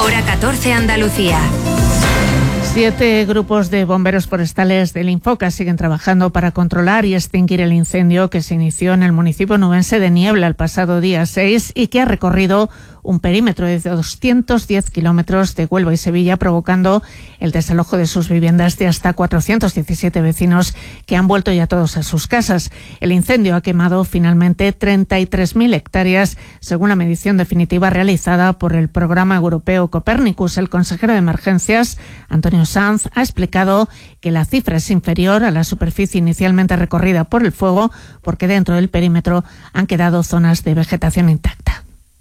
Hora 14 Andalucía. 7 grupos de bomberos forestales del Infoca siguen trabajando para controlar y extinguir el incendio que se inició en el municipio nubense de Niebla el pasado día 6 y que ha recorrido un perímetro de 210 kilómetros de Huelva y Sevilla, provocando el desalojo de sus viviendas de hasta 417 vecinos que han vuelto ya todos a sus casas. El incendio ha quemado finalmente 33.000 hectáreas, según la medición definitiva realizada por el programa europeo Copernicus. El consejero de Emergencias, Antonio Sanz, ha explicado que la cifra es inferior a la superficie inicialmente recorrida por el fuego, porque dentro del perímetro han quedado zonas de vegetación intacta.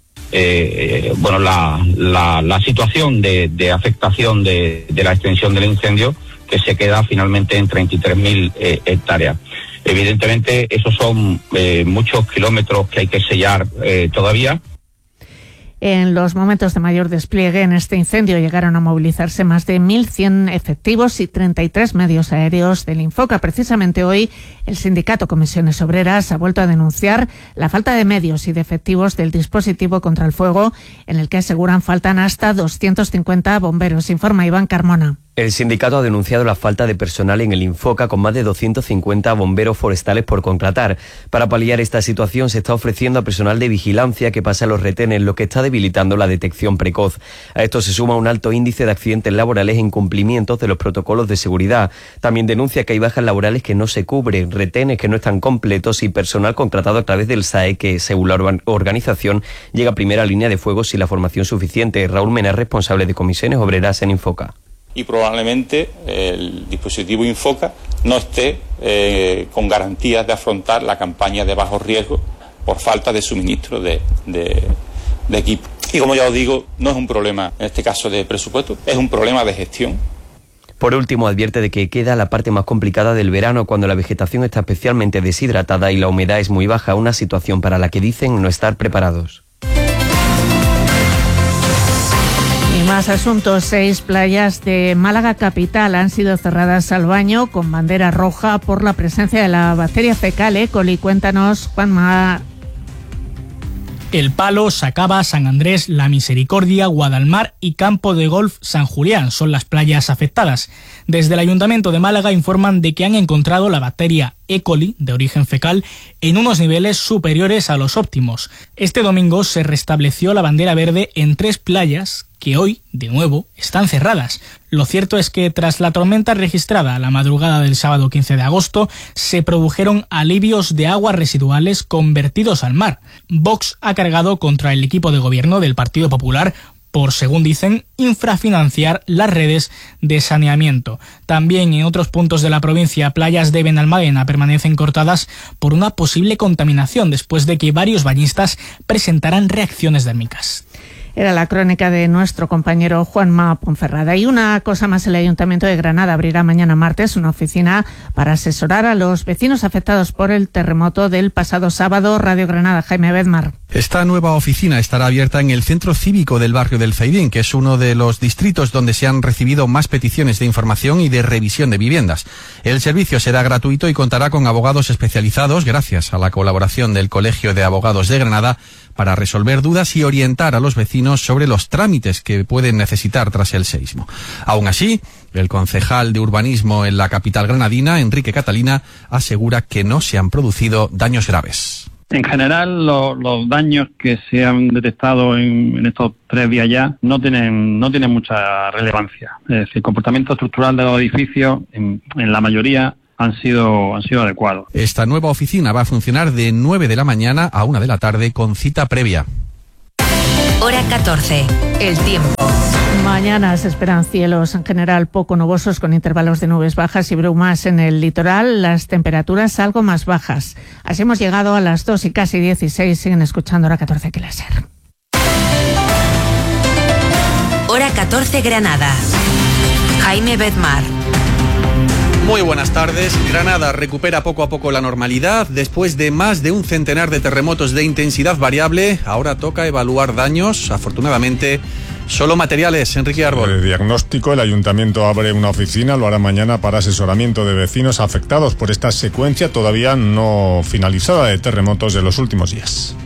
La situación de afectación de la extensión del incendio, que se queda finalmente en 33.000 hectáreas. Evidentemente, esos son muchos kilómetros que hay que sellar todavía. En los momentos de mayor despliegue en este incendio llegaron a movilizarse más de 1.100 efectivos y 33 medios aéreos del Infoca. Precisamente hoy, el sindicato Comisiones Obreras ha vuelto a denunciar la falta de medios y de efectivos del dispositivo contra el fuego, en el que aseguran faltan hasta 250 bomberos, informa Iván Carmona. El sindicato ha denunciado la falta de personal en el Infoca, con más de 250 bomberos forestales por contratar. Para paliar esta situación se está ofreciendo a personal de vigilancia que pase a los retenes, lo que está debilitando la detección precoz. A esto se suma un alto índice de accidentes laborales e incumplimientos de los protocolos de seguridad. También denuncia que hay bajas laborales que no se cubren, retenes que no están completos y personal contratado a través del SAE que, según la organización, llega a primera línea de fuego sin la formación suficiente. Raúl Mena, responsable de Comisiones Obreras en Infoca. Y probablemente el dispositivo Infoca no esté con garantías de afrontar la campaña de bajo riesgo por falta de suministro de equipo. Y como ya os digo, no es un problema en este caso de presupuesto, es un problema de gestión. Por último, advierte de que queda la parte más complicada del verano, cuando la vegetación está especialmente deshidratada y la humedad es muy baja, una situación para la que dicen no estar preparados. Más asuntos. 6 playas de Málaga capital han sido cerradas al baño con bandera roja por la presencia de la bacteria fecal E. coli. Cuéntanos, Juanma. El Palo, Sacaba, San Andrés, La Misericordia, Guadalmar y Campo de Golf San Julián son las playas afectadas. Desde el Ayuntamiento de Málaga informan de que han encontrado la bacteria E. coli, de origen fecal, en unos niveles superiores a los óptimos. Este domingo se restableció la bandera verde en 3 playas que hoy, de nuevo, están cerradas. Lo cierto es que tras la tormenta registrada a la madrugada del sábado 15 de agosto, se produjeron alivios de aguas residuales convertidos al mar. Vox ha cargado contra el equipo de gobierno del Partido Popular por, según dicen, infrafinanciar las redes de saneamiento. También en otros puntos de la provincia, playas de Benalmádena permanecen cortadas por una posible contaminación después de que varios bañistas presentaran reacciones dérmicas. Era la crónica de nuestro compañero Juanma Ponferrada. Y una cosa más, el Ayuntamiento de Granada abrirá mañana martes una oficina para asesorar a los vecinos afectados por el terremoto del pasado sábado. Radio Granada, Jaime Bedmar. Esta nueva oficina estará abierta en el Centro Cívico del barrio del Zaidín, que es uno de los distritos donde se han recibido más peticiones de información y de revisión de viviendas. El servicio será gratuito y contará con abogados especializados, gracias a la colaboración del Colegio de Abogados de Granada, para resolver dudas y orientar a los vecinos sobre los trámites que pueden necesitar tras el seísmo. Aún así, el concejal de urbanismo en la capital granadina, Enrique Catalina, asegura que no se han producido daños graves. En general, los daños que se han detectado en estos 3 días ya no tienen mucha relevancia. Es decir, el comportamiento estructural de los edificios, en la mayoría, han sido adecuados. Esta nueva oficina va a funcionar de 9 de la mañana a 1 de la tarde con cita previa. Hora 14. El tiempo. Mañana se esperan cielos en general poco nubosos con intervalos de nubes bajas y brumas en el litoral. Las temperaturas algo más bajas. Así hemos llegado a las 2 y casi 16. Siguen escuchando Hora 14 que láser. Hora 14 Granada. Jaime Bedmar. Muy buenas tardes. Granada recupera poco a poco la normalidad. Después de más de un centenar de terremotos de intensidad variable, ahora toca evaluar daños. Afortunadamente, solo materiales. Enrique Árbol. El diagnóstico, el ayuntamiento abre una oficina, lo hará mañana para asesoramiento de vecinos afectados por esta secuencia todavía no finalizada de terremotos de los últimos días.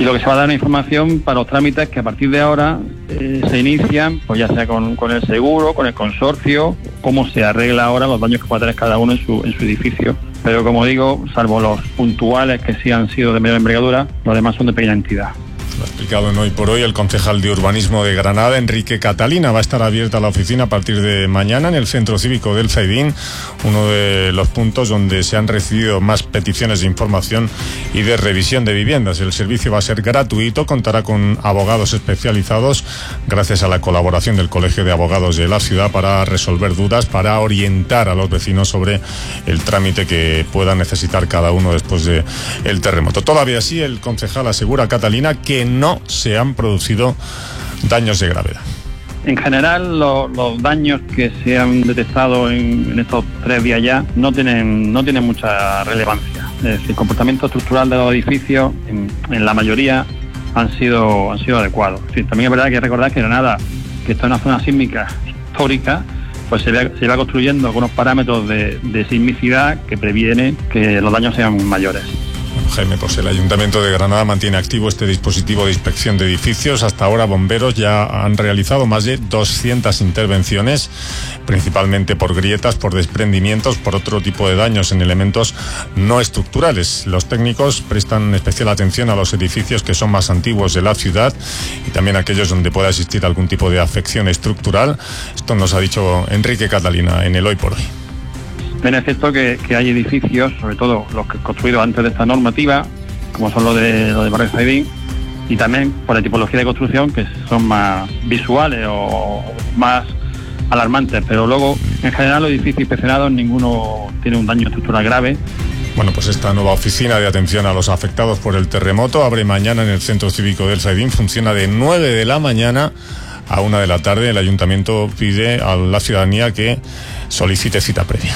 y lo que se va a dar una información para los trámites que a partir de ahora se inician, pues ya sea con el seguro, con el consorcio, cómo se arregla ahora los daños que pueda tener cada uno en su edificio. Pero como digo, salvo los puntuales que sí han sido de mayor envergadura, los demás son de pequeña entidad. Lo ha explicado en Hoy por Hoy el concejal de Urbanismo de Granada, Enrique Catalina. Va a estar abierta la oficina a partir de mañana en el Centro Cívico del Zaidín, uno de los puntos donde se han recibido más peticiones de información y de revisión de viviendas. El servicio va a ser gratuito, contará con abogados especializados gracias a la colaboración del Colegio de Abogados de la ciudad para resolver dudas, para orientar a los vecinos sobre el trámite que pueda necesitar cada uno después del terremoto. Todavía sí, el concejal asegura, Catalina, que no se han producido daños de gravedad. En general, los daños que se han detectado en estos 3 días ya no tienen mucha relevancia. Es decir, el comportamiento estructural de los edificios, en la mayoría, han sido adecuados. Es decir, también es verdad que hay que recordar que Granada, que está en una zona sísmica histórica, pues se va construyendo con unos parámetros de sismicidad que previenen que los daños sean mayores. Jaime, pues el Ayuntamiento de Granada mantiene activo este dispositivo de inspección de edificios. Hasta ahora bomberos ya han realizado más de 200 intervenciones, principalmente por grietas, por desprendimientos, por otro tipo de daños en elementos no estructurales. Los técnicos prestan especial atención a los edificios que son más antiguos de la ciudad y también aquellos donde pueda existir algún tipo de afección estructural. Esto nos ha dicho Enrique Catalina en el Hoy por Hoy. Bien, es cierto que hay edificios, sobre todo los que construidos antes de esta normativa, como son los de Barrio Zaidín, y también por la tipología de construcción, que son más visuales o más alarmantes, pero luego, en general, los edificios inspeccionados, ninguno tiene un daño estructural grave. Bueno, pues esta nueva oficina de atención a los afectados por el terremoto abre mañana en el Centro Cívico del Zaidín, funciona de 9 de la mañana a 1 de la tarde. El Ayuntamiento pide a la ciudadanía que solicite cita previa.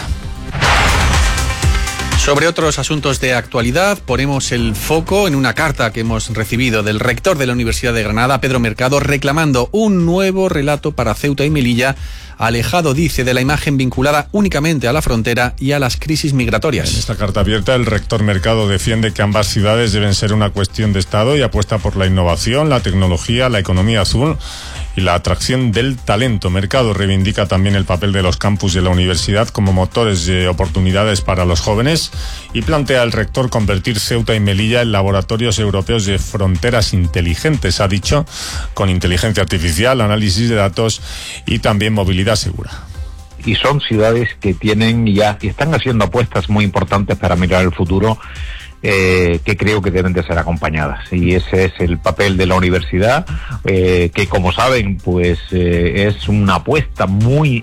Sobre otros asuntos de actualidad, ponemos el foco en una carta que hemos recibido del rector de la Universidad de Granada, Pedro Mercado, reclamando un nuevo relato para Ceuta y Melilla, alejado, dice, de la imagen vinculada únicamente a la frontera y a las crisis migratorias. En esta carta abierta, el rector Mercado defiende que ambas ciudades deben ser una cuestión de Estado y apuesta por la innovación, la tecnología, la economía azul y la atracción del talento. Mercado reivindica también el papel de los campus de la universidad como motores de oportunidades para los jóvenes y plantea al rector convertir Ceuta y Melilla en laboratorios europeos de fronteras inteligentes, ha dicho, con inteligencia artificial, análisis de datos y también movilidad segura. Y son ciudades que tienen ya y están haciendo apuestas muy importantes para mirar el futuro, que creo que deben de ser acompañadas, y ese es el papel de la universidad, que como saben pues es una apuesta muy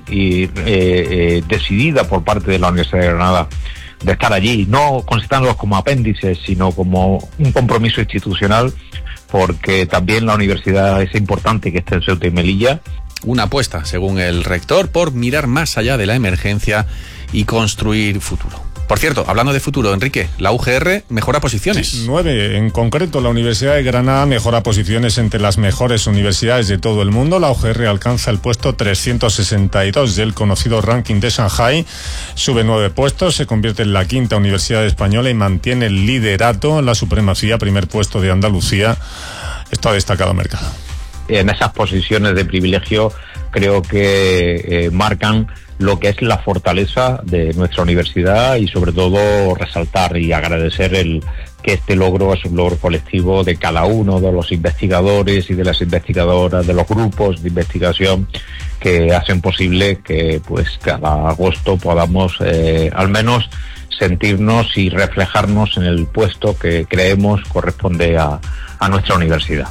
decidida por parte de la Universidad de Granada de estar allí, no considerándolos como apéndices, sino como un compromiso institucional, porque también la universidad es importante que esté en Ceuta y Melilla. Una apuesta, según el rector, por mirar más allá de la emergencia y construir futuro. Por cierto, hablando de futuro, Enrique, la UGR mejora posiciones. Sí, 9. En concreto, la Universidad de Granada mejora posiciones entre las mejores universidades de todo el mundo. La UGR alcanza el puesto 362 del conocido ranking de Shanghai. Sube 9 puestos, se convierte en la 5ª universidad española y mantiene el liderato en la supremacía, primer puesto de Andalucía. Esto ha destacado Mercado. En esas posiciones de privilegio creo que marcan lo que es la fortaleza de nuestra universidad y sobre todo resaltar y agradecer que este logro es un logro colectivo de cada uno de los investigadores y de las investigadoras, de los grupos de investigación que hacen posible que pues cada agosto podamos al menos sentirnos y reflejarnos en el puesto que creemos corresponde a nuestra universidad.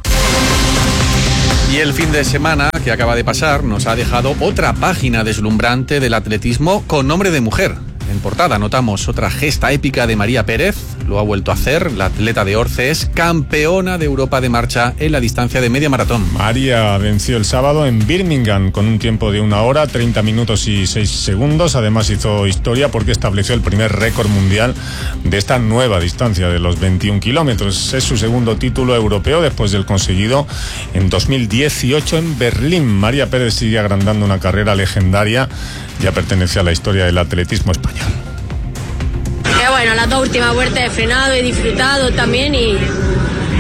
Y el fin de semana que acaba de pasar nos ha dejado otra página deslumbrante del atletismo con nombre de mujer. En portada notamos otra gesta épica de María Pérez, lo ha vuelto a hacer, la atleta de Orces, campeona de Europa de marcha en la distancia de media maratón. María venció el sábado en Birmingham con un tiempo de 1 hora, 30 minutos y 6 segundos. Además hizo historia porque estableció el primer récord mundial de esta nueva distancia de los 21 kilómetros. Es su segundo título europeo después del conseguido en 2018 en Berlín. María Pérez sigue agrandando una carrera legendaria, ya pertenece a la historia del atletismo español. Bueno, las 2 últimas vueltas he frenado, he disfrutado también y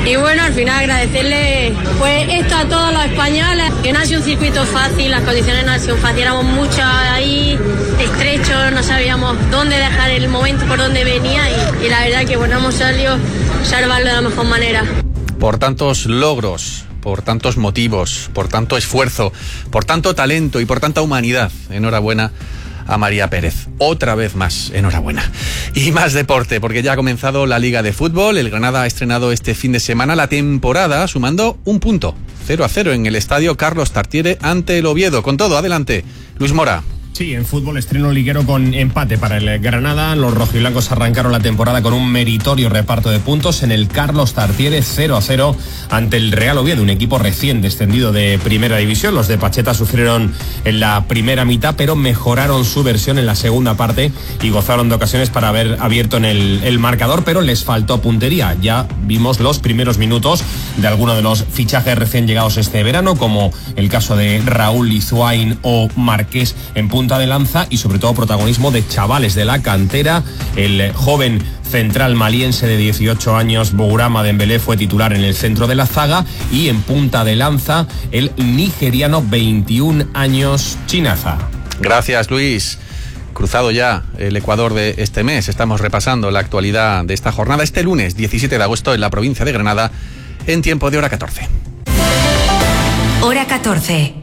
Y bueno, al final agradecerle pues esto a todos los españoles, que no ha sido un circuito fácil, las condiciones no han sido fáciles, éramos muchos ahí estrechos, no sabíamos dónde dejar el momento, por dónde venía y la verdad que bueno, hemos salido a salvarlo de la mejor manera. Por tantos logros, por tantos motivos, por tanto esfuerzo, por tanto talento y por tanta humanidad, enhorabuena a María Pérez. Otra vez más, enhorabuena. Y más deporte, porque ya ha comenzado la Liga de Fútbol. El Granada ha estrenado este fin de semana la temporada sumando un punto, 0-0 en el estadio Carlos Tartiere ante el Oviedo. Con todo, adelante, Luis Mora. Sí, en fútbol estreno liguero con empate para el Granada. Los rojiblancos arrancaron la temporada con un meritorio reparto de puntos en el Carlos Tartiere 0-0 ante el Real Oviedo, un equipo recién descendido de primera división. Los de Pacheta sufrieron en la primera mitad, pero mejoraron su versión en la segunda parte y gozaron de ocasiones para haber abierto en el marcador, pero les faltó puntería. Ya vimos los primeros minutos de algunos de los fichajes recién llegados este verano, como el caso de Raúl Lizuain o Marqués en punta de lanza, y sobre todo protagonismo de chavales de la cantera. El joven central maliense de 18 años, Bourama Dembélé, fue titular en el centro de la zaga, y en punta de lanza el nigeriano, 21 años, Chinaza. Gracias, Luis. Cruzado ya el Ecuador de este mes, estamos repasando la actualidad de esta jornada este lunes 17 de agosto en la provincia de Granada, en tiempo de hora 14. Hora 14.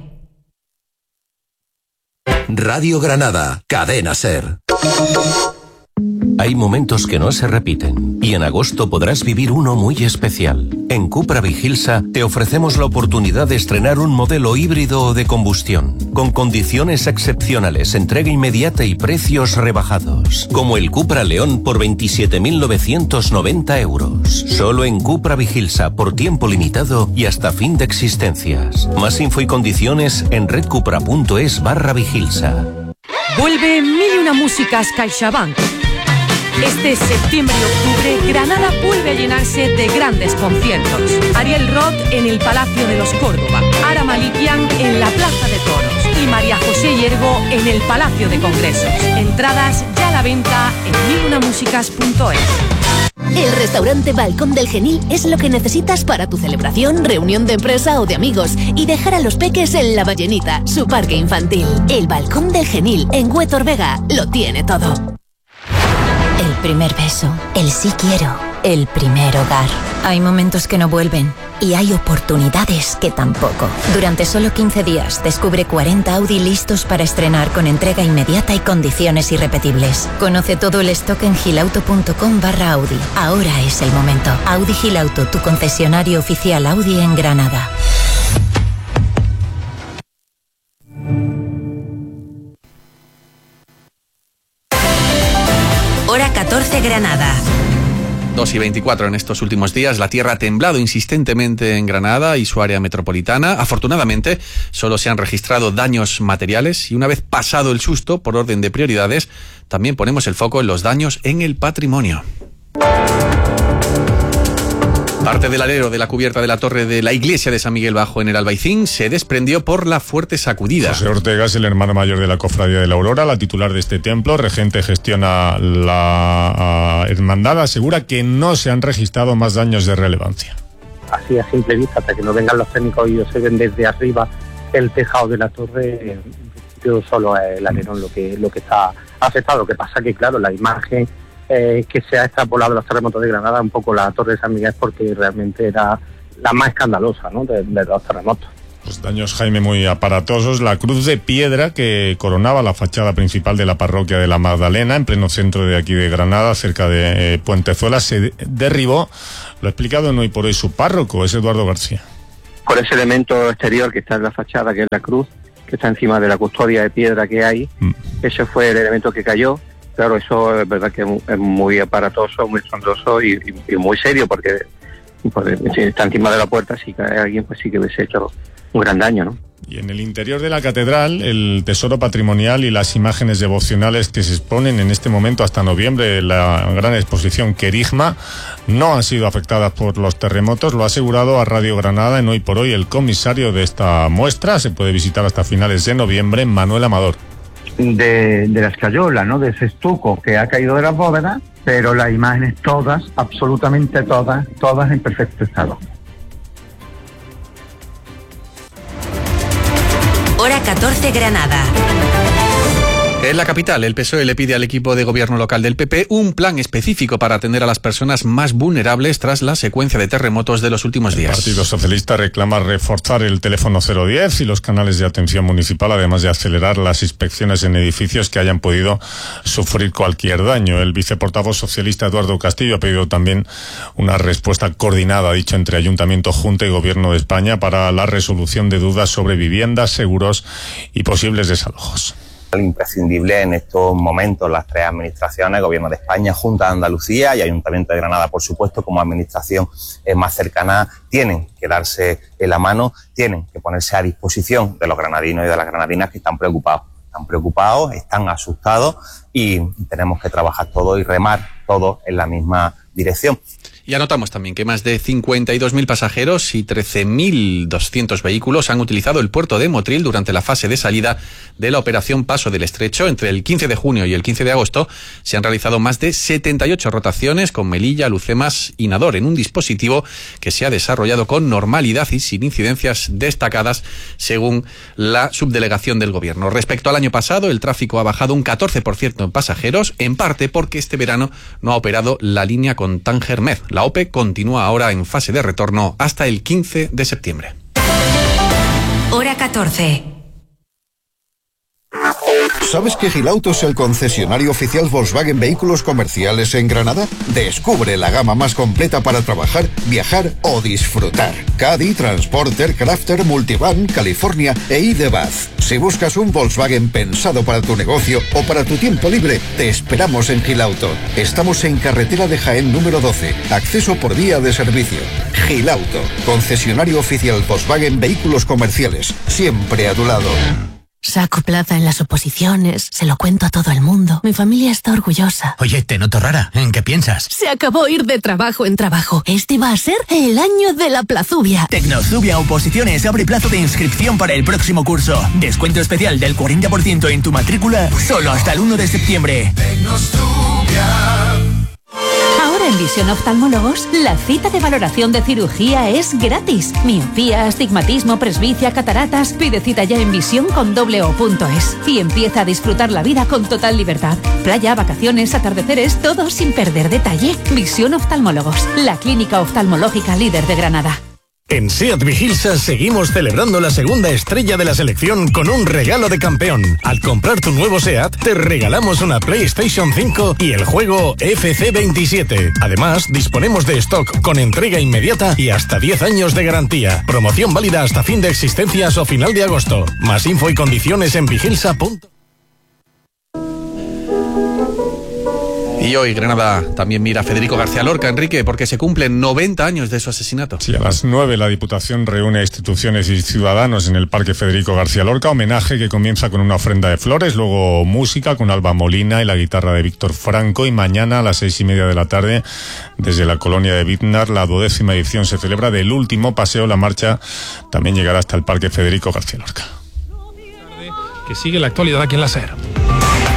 Radio Granada, Cadena SER. Hay momentos que no se repiten y en agosto podrás vivir uno muy especial. En Cupra Vigilsa te ofrecemos la oportunidad de estrenar un modelo híbrido o de combustión, con condiciones excepcionales, entrega inmediata y precios rebajados, como el Cupra León por 27.990 euros. Solo en Cupra Vigilsa, por tiempo limitado y hasta fin de existencias. Más info y condiciones en redcupra.es/Vigilsa. Vuelve Mil y una Músicas CaixaBank. Este septiembre y octubre, Granada vuelve a llenarse de grandes conciertos. Ariel Roth en el Palacio de los Córdoba, Ara Malikian en la Plaza de Toros y María José Hiergo en el Palacio de Congresos. Entradas ya a la venta en milunamusicas.es. El restaurante Balcón del Genil es lo que necesitas para tu celebración, reunión de empresa o de amigos, y dejar a los peques en La Ballenita, su parque infantil. El Balcón del Genil en Huétor Vega lo tiene todo. El primer beso, el sí quiero, el primer hogar. Hay momentos que no vuelven y hay oportunidades que tampoco. Durante solo 15 días descubre 40 Audi listos para estrenar con entrega inmediata y condiciones irrepetibles. Conoce todo el stock en gilauto.com/Audi. Ahora es el momento. Audi Gilauto, tu concesionario oficial Audi en Granada. Hora 14 Granada. 2:24 en estos últimos días. La tierra ha temblado insistentemente en Granada y su área metropolitana. Afortunadamente, solo se han registrado daños materiales y una vez pasado el susto, por orden de prioridades, también ponemos el foco en los daños en el patrimonio. Parte del alero de la cubierta de la torre de la iglesia de San Miguel Bajo en el Albaicín se desprendió por la fuerte sacudida. José Ortega es el hermano mayor de la Cofradía de la Aurora, la titular de este templo, regente, gestiona la hermandad, asegura que no se han registrado más daños de relevancia. Así a simple vista, hasta que no vengan los técnicos y observen desde arriba el tejado de la torre, en principio solo es el alerón lo que está afectado. Lo que pasa que, claro, la imagen que se ha extrapolado de los terremotos de Granada, un poco la Torre de San Miguel, porque realmente era la más escandalosa, ¿no?, de los terremotos. Los daños, Jaime, muy aparatosos. La cruz de piedra que coronaba la fachada principal de la parroquia de la Magdalena, en pleno centro de aquí de Granada, cerca de Puentezuela, se derribó. Lo ha explicado en Hoy por Hoy su párroco, es Eduardo García. Por ese elemento exterior que está en la fachada, que es la cruz, que está encima de la custodia de piedra que hay, ese fue el elemento que cayó. Claro, eso es verdad que es muy aparatoso, muy estruendoso y muy serio, porque si está encima de la puerta, si cae alguien, pues sí que hubiese hecho un gran daño, ¿no? Y en el interior de la catedral, el tesoro patrimonial y las imágenes devocionales que se exponen en este momento hasta noviembre, la gran exposición Querigma, no han sido afectadas por los terremotos. Lo ha asegurado a Radio Granada en Hoy por Hoy el comisario de esta muestra. Se puede visitar hasta finales de noviembre, Manuel Amador. De la escayola, ¿no?, de ese estuco que ha caído de las bóvedas, pero las imágenes todas, absolutamente todas en perfecto estado. Hora 14 Granada. En la capital, el PSOE le pide al equipo de gobierno local del PP un plan específico para atender a las personas más vulnerables tras la secuencia de terremotos de los últimos días. El Partido Socialista reclama reforzar el teléfono 010 y los canales de atención municipal, además de acelerar las inspecciones en edificios que hayan podido sufrir cualquier daño. El viceportavoz socialista Eduardo Castillo ha pedido también una respuesta coordinada, ha dicho, entre Ayuntamiento, Junta y Gobierno de España para la resolución de dudas sobre viviendas, seguros y posibles desalojos. Imprescindible en estos momentos las tres administraciones, Gobierno de España, Junta de Andalucía y Ayuntamiento de Granada, por supuesto, como administración más cercana, tienen que darse la mano, tienen que ponerse a disposición de los granadinos y de las granadinas que están preocupados, están asustados y tenemos que trabajar todos y remar todos en la misma dirección. Y anotamos también que más de 52.000 pasajeros y 13.200 vehículos han utilizado el puerto de Motril durante la fase de salida de la operación Paso del Estrecho. Entre el 15 de junio y el 15 de agosto se han realizado más de 78 rotaciones con Melilla, Lucemas y Nador en un dispositivo que se ha desarrollado con normalidad y sin incidencias destacadas, según la subdelegación del Gobierno. Respecto al año pasado, el tráfico ha bajado un 14% en pasajeros, en parte porque este verano no ha operado la línea con Tánger-Med. La OPE continúa ahora en fase de retorno hasta el 15 de septiembre. Hora 14. ¿Sabes que Gilauto es el concesionario oficial Volkswagen Vehículos Comerciales en Granada? Descubre la gama más completa para trabajar, viajar o disfrutar. Caddy, Transporter, Crafter, Multivan, California e ID.Buzz. Si buscas un Volkswagen pensado para tu negocio o para tu tiempo libre, te esperamos en Gilauto. Estamos en carretera de Jaén número 12, acceso por vía de servicio. Gilauto, concesionario oficial Volkswagen Vehículos Comerciales, siempre a tu lado. Saco plaza en las oposiciones, se lo cuento a todo el mundo. Mi familia está orgullosa. Oye, te noto rara. ¿En qué piensas? Se acabó ir de trabajo en trabajo. Este va a ser el año de la plazubia. Tecnozubia Oposiciones abre plazo de inscripción para el próximo curso. Descuento especial del 40% en tu matrícula solo hasta el 1 de septiembre. Ahora en Visión Oftalmólogos, la cita de valoración de cirugía es gratis. Miopía, astigmatismo, presbicia, cataratas. Pide cita ya en visión.es y empieza a disfrutar la vida con total libertad. Playa, vacaciones, atardeceres, todo sin perder detalle. Visión Oftalmólogos, la clínica oftalmológica líder de Granada. En SEAT Vigilsa seguimos celebrando la segunda estrella de la selección con un regalo de campeón. Al comprar tu nuevo SEAT, te regalamos una PlayStation 5 y el juego FC27. Además, disponemos de stock con entrega inmediata y hasta 10 años de garantía. Promoción válida hasta fin de existencias o final de agosto. Más info y condiciones en vigilsa.com. Y hoy Granada también mira a Federico García Lorca, Enrique, porque se cumplen 90 años de su asesinato. Sí, a las 9 la Diputación reúne a instituciones y ciudadanos en el Parque Federico García Lorca, homenaje que comienza con una ofrenda de flores, luego música con Alba Molina y la guitarra de Víctor Franco, y mañana a las 6:30 de la tarde, desde la colonia de Biznar, la 12ª edición se celebra del último paseo. La marcha también llegará hasta el Parque Federico García Lorca. Que sigue la actualidad aquí en la SER.